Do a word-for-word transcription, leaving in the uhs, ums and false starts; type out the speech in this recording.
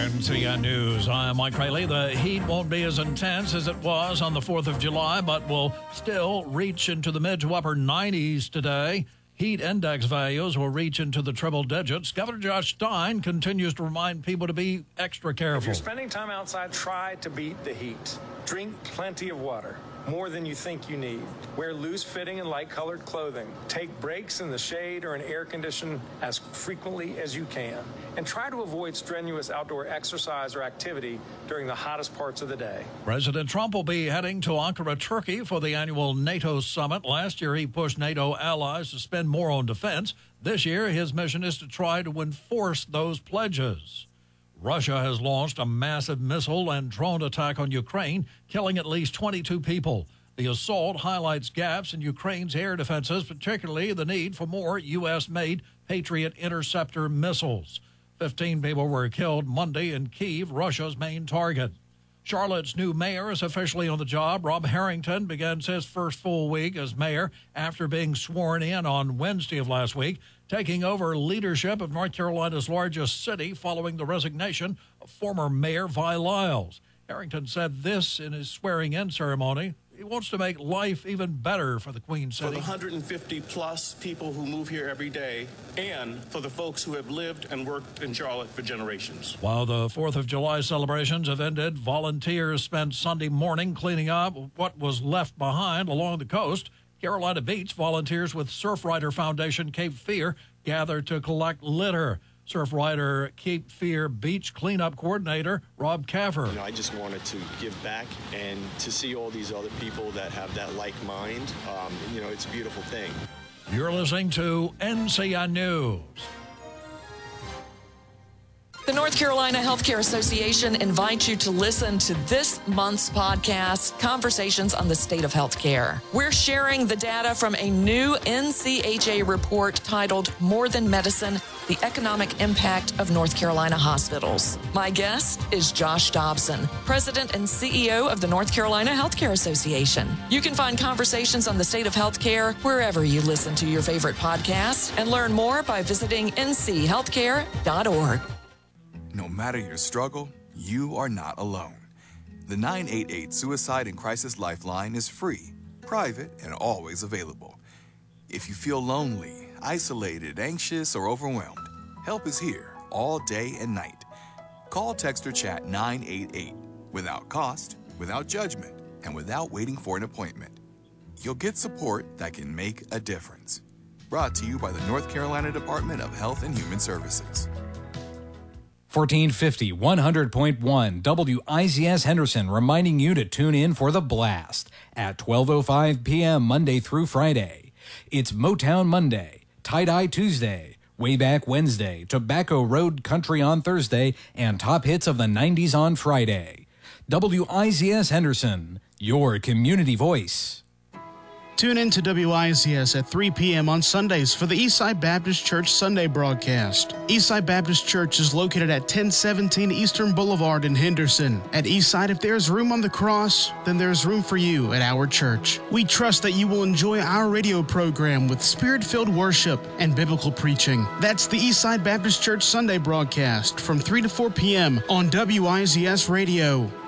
N C N News. I'm Mike Rayleigh. The heat won't be as intense as it was on the fourth of July, but will still reach into the mid to upper nineties today. Heat index values will reach into the triple digits. Governor Josh Stein continues to remind people to be extra careful. If you're spending time outside, try to beat the heat. Drink plenty of water, more than you think you need. Wear loose-fitting and light-colored clothing. Take breaks in the shade or in air condition as frequently as you can. And try to avoid strenuous outdoor exercise or activity during the hottest parts of the day. President Trump will be heading to Ankara, Turkey for the annual NATO summit. Last year, he pushed NATO allies to spend more on defense. This year, his mission is to try to enforce those pledges. Russia has launched a massive missile and drone attack on Ukraine, killing at least twenty-two people. The assault highlights gaps in Ukraine's air defenses, particularly the need for more U S-made Patriot interceptor missiles. Fifteen people were killed Monday in Kyiv, Russia's main target. Charlotte's new mayor is officially on the job. Rob Harrington begins his first full week as mayor after being sworn in on Wednesday of last week, taking over leadership of North Carolina's largest city following the resignation of former Mayor Vi Lyles. Harrington said this in his swearing-in ceremony. He wants to make life even better for the Queen City. For the one hundred fifty plus people who move here every day, and for the folks who have lived and worked in Charlotte for generations. While the fourth of July celebrations have ended, volunteers spent Sunday morning cleaning up what was left behind along the coast. Carolina Beach volunteers with Surfrider Foundation Cape Fear gathered to collect litter. Surfrider Cape Fear Beach Cleanup Coordinator Rob Caffer. You know, I just wanted to give back and to see all these other people that have that like mind. Um, you know, it's a beautiful thing. You're listening to N C N News. The North Carolina Healthcare Association invites you to listen to this month's podcast, Conversations on the State of Healthcare. We're sharing the data from a new N C H A report titled More Than Medicine, the Economic Impact of North Carolina Hospitals. My guest is Josh Dobson, President and C E O of the North Carolina Healthcare Association. You can find Conversations on the State of Healthcare wherever you listen to your favorite podcasts and learn more by visiting N C healthcare dot org. No matter your struggle, you are not alone. The nine eight eight Suicide and Crisis Lifeline is free, private, and always available. If you feel lonely, isolated, anxious, or overwhelmed, help is here all day and night. Call, text, or chat nine eight eight without cost, without judgment, and without waiting for an appointment. You'll get support that can make a difference. Brought to you by the North Carolina Department of Health and Human Services. fourteen fifty, one hundred point one W I Z S Henderson reminding you to tune in for The Blast at twelve oh five p.m. Monday through Friday. It's Motown Monday, Tie-Dye Tuesday, Way Back Wednesday, Tobacco Road Country on Thursday, and Top Hits of the nineties on Friday. W I Z S Henderson, your community voice. Tune in to W I Z S at three p.m. on Sundays for the Eastside Baptist Church Sunday broadcast. Eastside Baptist Church is located at ten seventeen Eastern Boulevard in Henderson. At Eastside, if there's room on the cross, then there's room for you at our church. We trust that you will enjoy our radio program with spirit-filled worship and biblical preaching. That's the Eastside Baptist Church Sunday broadcast from three to four p.m. on W I Z S Radio.